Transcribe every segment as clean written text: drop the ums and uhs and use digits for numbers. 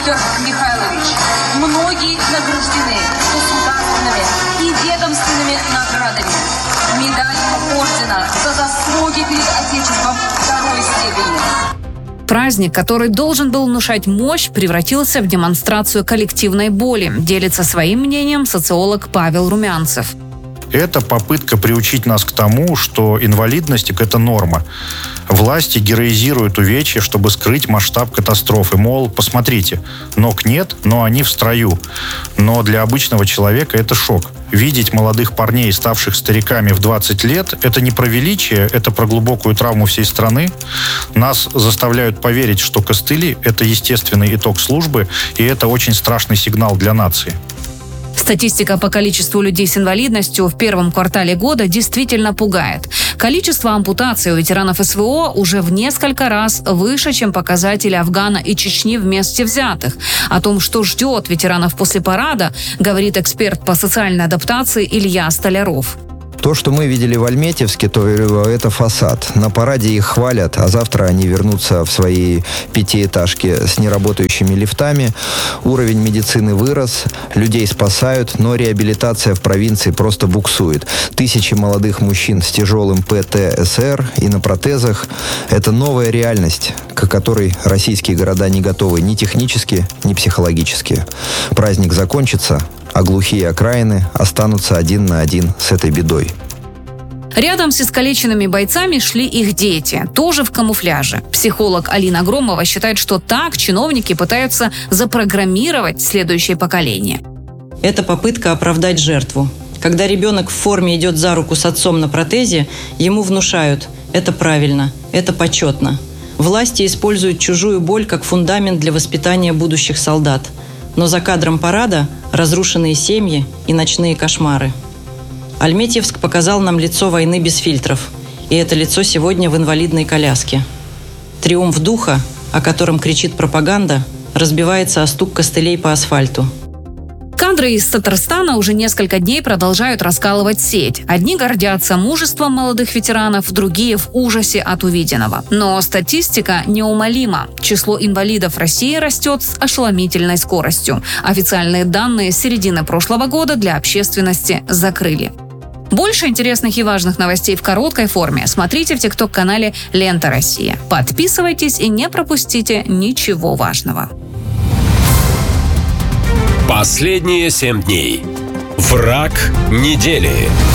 Виктор Михайлович. Многие награждены государственными и ведомственными наградами. Медаль ордена за заслуги перед Отечеством второй степени. Праздник, который должен был внушать мощь, превратился в демонстрацию коллективной боли, делится своим мнением социолог Павел Румянцев. Это попытка приучить нас к тому, что инвалидность – это норма. Власти героизируют увечья, чтобы скрыть масштаб катастрофы. Мол, посмотрите, ног нет, но они в строю. Но для обычного человека это шок. Видеть молодых парней, ставших стариками в 20 лет, это не про величие, это про глубокую травму всей страны. Нас заставляют поверить, что костыли – это естественный итог службы, и это очень страшный сигнал для нации. Статистика по количеству людей с инвалидностью в первом квартале года действительно пугает. Количество ампутаций у ветеранов СВО уже в несколько раз выше, чем показатели Афгана и Чечни вместе взятых. О том, что ждет ветеранов после парада, говорит эксперт по социальной адаптации Илья Столяров. То, что мы видели в Альметьевске, то это фасад. На параде их хвалят, а завтра они вернутся в свои пятиэтажки с неработающими лифтами. Уровень медицины вырос, людей спасают, но реабилитация в провинции просто буксует. Тысячи молодых мужчин с тяжелым ПТСР и на протезах – это новая реальность, к которой российские города не готовы ни технически, ни психологически. Праздник закончится, а глухие окраины останутся один на один с этой бедой. Рядом с искалеченными бойцами шли их дети, тоже в камуфляже. Психолог Алина Громова считает, что так чиновники пытаются запрограммировать следующее поколение. Это попытка оправдать жертву. Когда ребенок в форме идет за руку с отцом на протезе, ему внушают – это правильно, это почетно. Власти используют чужую боль как фундамент для воспитания будущих солдат. Но за кадром парада разрушенные семьи и ночные кошмары. Альметьевск показал нам лицо войны без фильтров. И это лицо сегодня в инвалидной коляске. Триумф духа, о котором кричит пропаганда, разбивается о стук костылей по асфальту. Кадры из Татарстана уже несколько дней продолжают раскалывать сеть. Одни гордятся мужеством молодых ветеранов, другие в ужасе от увиденного. Но статистика неумолима. Число инвалидов в России растет с ошеломительной скоростью. Официальные данные с середины прошлого года для общественности закрыли. Больше интересных и важных новостей в короткой форме смотрите в ТикТок-канале «Лента Россия». Подписывайтесь и не пропустите ничего важного. Последние 7 дней. Враг недели.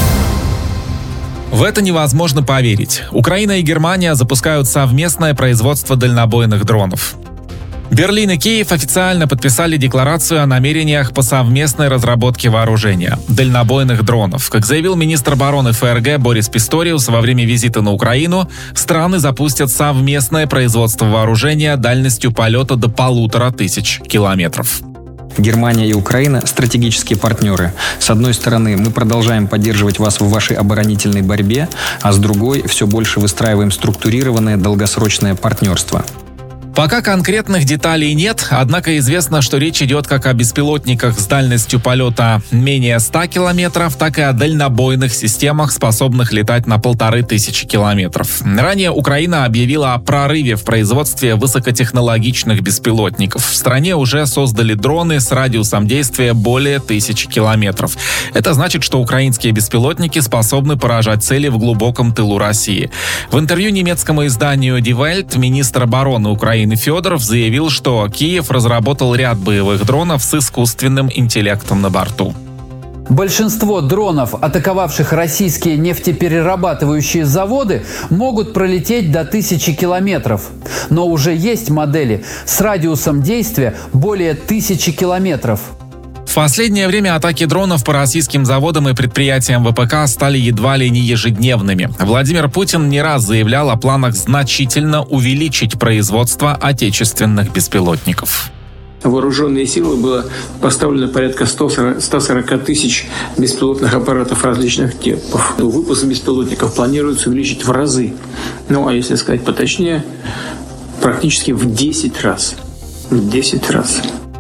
В это невозможно поверить. Украина и Германия запускают совместное производство дальнобойных дронов. Берлин и Киев официально подписали декларацию о намерениях по совместной разработке вооружения – дальнобойных дронов. Как заявил министр обороны ФРГ Борис Писториус во время визита на Украину, страны запустят совместное производство вооружения дальностью полета до 1500 километров. Германия и Украина – стратегические партнеры. С одной стороны, мы продолжаем поддерживать вас в вашей оборонительной борьбе, а с другой – все больше выстраиваем структурированное долгосрочное партнерство. Пока конкретных деталей нет, однако известно, что речь идет как о беспилотниках с дальностью полета менее 100 километров, так и о дальнобойных системах, способных летать на 1500 километров. Ранее Украина объявила о прорыве в производстве высокотехнологичных беспилотников. В стране уже создали дроны с радиусом действия более 1000 километров. Это значит, что украинские беспилотники способны поражать цели в глубоком тылу России. В интервью немецкому изданию Die Welt министр обороны Украины Федоров заявил, что Киев разработал ряд боевых дронов с искусственным интеллектом на борту. Большинство дронов, атаковавших российские нефтеперерабатывающие заводы, могут пролететь до 1000 километров. Но уже есть модели с радиусом действия более 1000 километров. В последнее время атаки дронов по российским заводам и предприятиям ВПК стали едва ли не ежедневными. Владимир Путин не раз заявлял о планах значительно увеличить производство отечественных беспилотников. В вооруженные силы было поставлено порядка 140 тысяч беспилотных аппаратов различных типов. Выпуск беспилотников планируется увеличить в разы. Ну, а если сказать поточнее, практически в 10 раз. В 10 раз.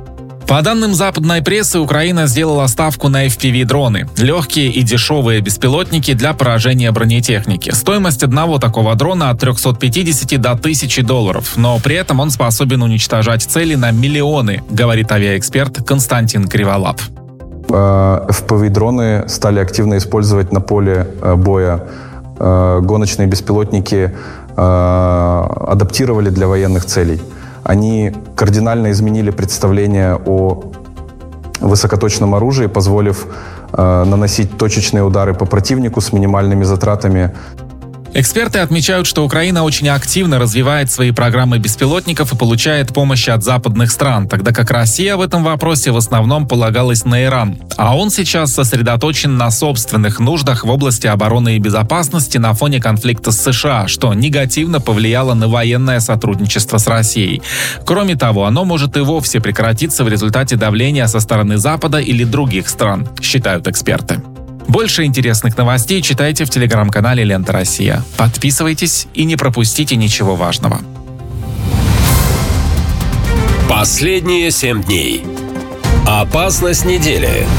По данным западной прессы, Украина сделала ставку на FPV-дроны. Легкие и дешевые беспилотники для поражения бронетехники. Стоимость одного такого дрона от $350 до $1000, но при этом он способен уничтожать цели на миллионы, говорит авиаэксперт Константин Криволап. FPV-дроны стали активно использовать на поле боя. Гоночные беспилотники адаптировали для военных целей. Они кардинально изменили представление о высокоточном оружии, позволив наносить точечные удары по противнику с минимальными затратами. Эксперты отмечают, что Украина очень активно развивает свои программы беспилотников и получает помощь от западных стран, тогда как Россия в этом вопросе в основном полагалась на Иран. А он сейчас сосредоточен на собственных нуждах в области обороны и безопасности на фоне конфликта с США, что негативно повлияло на военное сотрудничество с Россией. Кроме того, оно может и вовсе прекратиться в результате давления со стороны Запада или других стран, считают эксперты. Больше интересных новостей читайте в телеграм-канале «Лента Россия». Подписывайтесь и не пропустите ничего важного. Последние 7 дней. Опасность недели.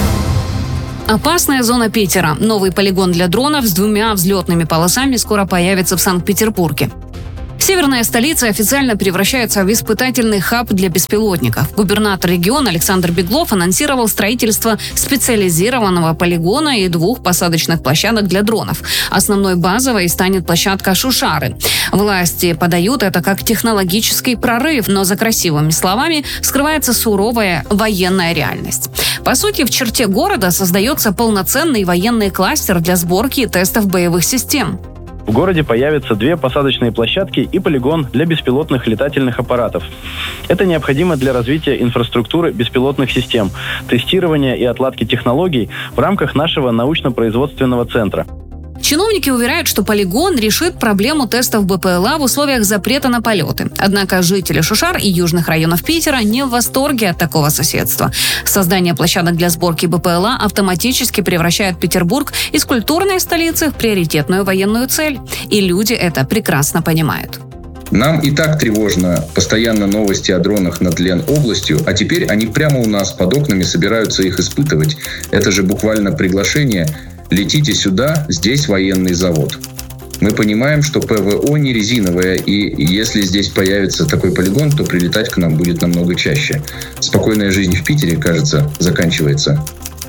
Опасная зона Питера. Новый полигон для дронов с 2 взлетными полосами скоро появится в Санкт-Петербурге. Северная столица официально превращается в испытательный хаб для беспилотников. Губернатор региона Александр Беглов анонсировал строительство специализированного полигона и 2 посадочных площадок для дронов. Основной базовой станет площадка Шушары. Власти подают это как технологический прорыв, но за красивыми словами скрывается суровая военная реальность. По сути, в черте города создается полноценный военный кластер для сборки и тестов боевых систем. В городе появятся 2 посадочные площадки и полигон для беспилотных летательных аппаратов. Это необходимо для развития инфраструктуры беспилотных систем, тестирования и отладки технологий в рамках нашего научно-производственного центра. Чиновники уверяют, что полигон решит проблему тестов БПЛА в условиях запрета на полеты. Однако жители Шушар и южных районов Питера не в восторге от такого соседства. Создание площадок для сборки БПЛА автоматически превращает Петербург из культурной столицы в приоритетную военную цель. И люди это прекрасно понимают. Нам и так тревожно постоянно новости о дронах над Ленобластью, а теперь они прямо у нас под окнами собираются их испытывать. Это же буквально приглашение. Летите сюда, здесь военный завод. Мы понимаем, что ПВО не резиновое, и если здесь появится такой полигон, то прилетать к нам будет намного чаще. Спокойная жизнь в Питере, кажется, заканчивается.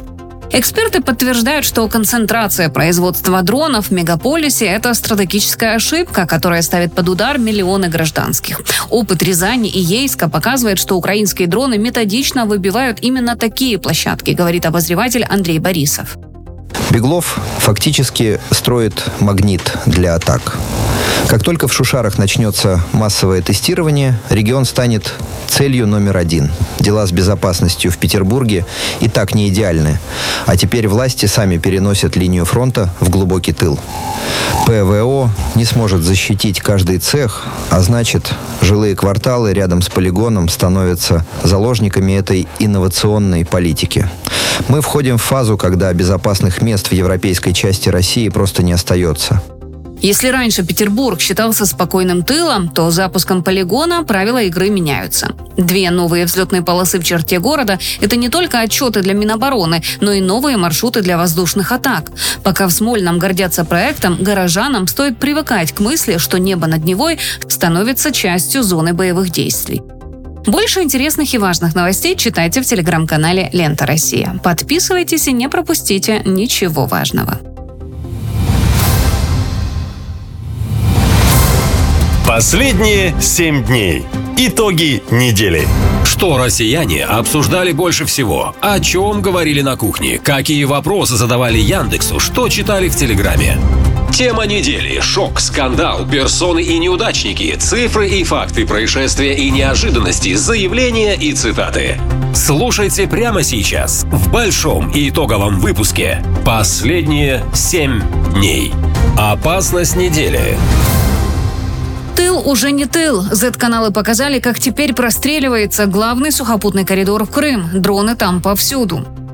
Эксперты подтверждают, что концентрация производства дронов в мегаполисе – это стратегическая ошибка, которая ставит под удар миллионы гражданских. Опыт Рязани и Ейска показывает, что украинские дроны методично выбивают именно такие площадки, говорит обозреватель Андрей Борисов. Беглов фактически строит магнит для атак. Как только в Шушарах начнется массовое тестирование, регион станет целью номер 1. Дела с безопасностью в Петербурге и так не идеальны. А теперь власти сами переносят линию фронта в глубокий тыл. ПВО не сможет защитить каждый цех, а значит, жилые кварталы рядом с полигоном становятся заложниками этой инновационной политики. Мы входим в фазу, когда безопасных мест в европейской части России просто не остается. Если раньше Петербург считался спокойным тылом, то с запуском полигона правила игры меняются. 2 новые взлетные полосы в черте города – это не только отчеты для Минобороны, но и новые маршруты для воздушных атак. Пока в Смольном гордятся проектом, горожанам стоит привыкать к мысли, что небо над Невой становится частью зоны боевых действий. Больше интересных и важных новостей читайте в телеграм-канале «Лента Россия». Подписывайтесь и не пропустите ничего важного. Последние 7 дней. Итоги недели. Что россияне обсуждали больше всего? О чем говорили на кухне? Какие вопросы задавали Яндексу? Что читали в Телеграме? Тема недели. Шок, скандал, персоны и неудачники, цифры и факты, происшествия и неожиданности, заявления и цитаты. Слушайте прямо сейчас в большом и итоговом выпуске «Последние 7 дней». Опасность недели. Тыл уже не тыл. Z-каналы показали, как теперь простреливается главный сухопутный коридор в Крым. Дроны там повсюду.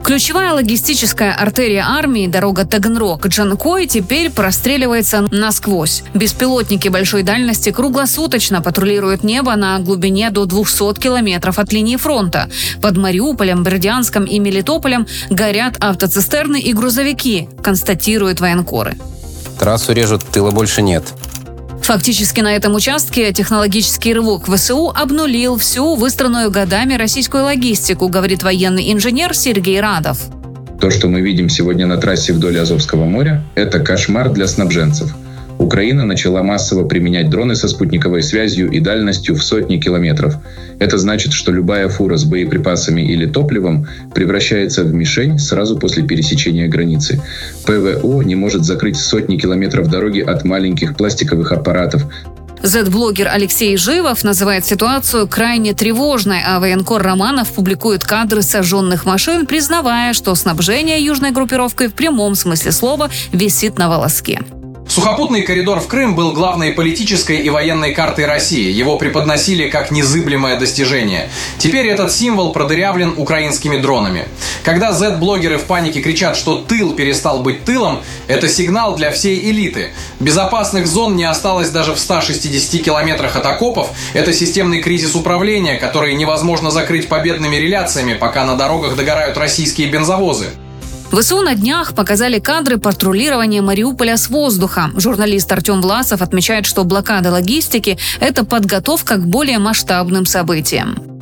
Ключевая логистическая артерия армии, дорога Таганрог-Джанкой, теперь простреливается насквозь. Беспилотники большой дальности круглосуточно патрулируют небо на глубине до 200 километров от линии фронта. Под Мариуполем, Бердянском и Мелитополем горят автоцистерны и грузовики, констатируют военкоры. Трассу режут, тыла больше нет. Фактически на этом участке технологический рывок ВСУ обнулил всю выстроенную годами российскую логистику, говорит военный инженер Сергей Радов. То, что мы видим сегодня на трассе вдоль Азовского моря, это кошмар для снабженцев. Украина начала массово применять дроны со спутниковой связью и дальностью в сотни километров. Это значит, что любая фура с боеприпасами или топливом превращается в мишень сразу после пересечения границы. ПВО не может закрыть сотни километров дороги от маленьких пластиковых аппаратов. Зет-блогер Алексей Живов называет ситуацию крайне тревожной, а военкор Романов публикует кадры сожженных машин, признавая, что снабжение южной группировкой в прямом смысле слова висит на волоске. Сухопутный коридор в Крым был главной политической и военной картой России. Его преподносили как незыблемое достижение. Теперь этот символ продырявлен украинскими дронами. Когда Z-блогеры в панике кричат, что тыл перестал быть тылом, это сигнал для всей элиты. Безопасных зон не осталось даже в 160 километрах от окопов. Это системный кризис управления, который невозможно закрыть победными реляциями, пока на дорогах догорают российские бензовозы. ВСУ на днях показали кадры патрулирования Мариуполя с воздуха. Журналист Артем Власов отмечает, что блокада логистики – это подготовка к более масштабным событиям.